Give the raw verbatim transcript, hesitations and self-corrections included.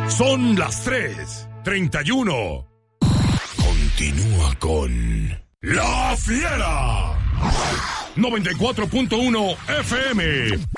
Son las tres treinta y uno. Continúa con La Fiera. noventa y cuatro punto uno F M.